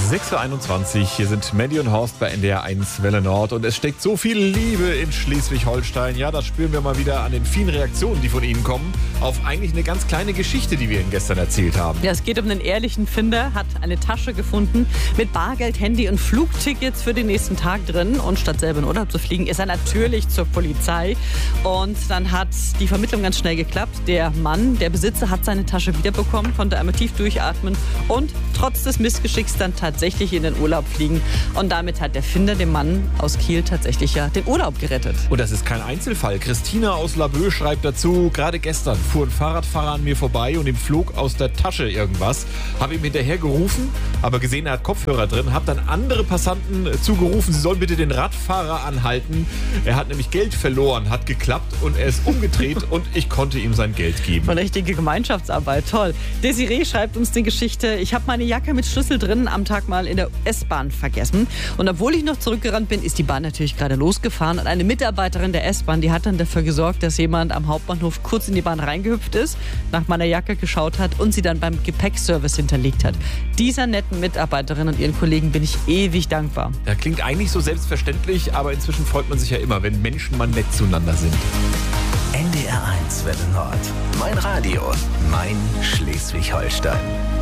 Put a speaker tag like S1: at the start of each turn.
S1: 6:21 Uhr, hier sind Mandy und Horst bei NDR 1 Welle Nord und es steckt so viel Liebe in Schleswig-Holstein. Ja, das spüren wir mal wieder an den vielen Reaktionen, die von Ihnen kommen, auf eigentlich eine ganz kleine Geschichte, die wir Ihnen gestern erzählt haben.
S2: Ja, es geht um einen ehrlichen Finder, hat eine Tasche gefunden mit Bargeld, Handy und Flugtickets für den nächsten Tag drin. Und statt selber in Urlaub zu fliegen, ist er natürlich zur Polizei. Und dann hat die Vermittlung ganz schnell geklappt. Der Mann, der Besitzer, hat seine Tasche wiederbekommen, konnte einmal tief durchatmen und trotz des Missgeschicks dann tatsächlich in den Urlaub fliegen. Und damit hat der Finder dem Mann aus Kiel tatsächlich ja den Urlaub gerettet.
S1: Und das ist kein Einzelfall. Christina aus Laboe schreibt dazu, gerade gestern fuhr ein Fahrradfahrer an mir vorbei und ihm flog aus der Tasche irgendwas. Habe ihm hinterher gerufen, aber gesehen, er hat Kopfhörer drin, habe dann andere Passanten zugerufen, sie sollen bitte den Radfahrer anhalten. Er hat nämlich Geld verloren, hat geklappt und er ist umgedreht und ich konnte ihm sein Geld geben.
S2: Eine richtige Gemeinschaftsarbeit, toll. Desiree schreibt uns die Geschichte, ich habe meine Jacke mit Schlüssel drin am Tag mal in der S-Bahn vergessen. Und obwohl ich noch zurückgerannt bin, ist die Bahn natürlich gerade losgefahren. Und eine Mitarbeiterin der S-Bahn, die hat dann dafür gesorgt, dass jemand am Hauptbahnhof kurz in die Bahn reingehüpft ist, nach meiner Jacke geschaut hat und sie dann beim Gepäckservice hinterlegt hat. Dieser netten Mitarbeiterin und ihren Kollegen bin ich ewig dankbar.
S1: Ja, klingt eigentlich so selbstverständlich, aber inzwischen freut man sich ja immer, wenn Menschen mal nett zueinander sind.
S3: NDR 1 Welle Nord. Mein Radio, mein Schleswig-Holstein.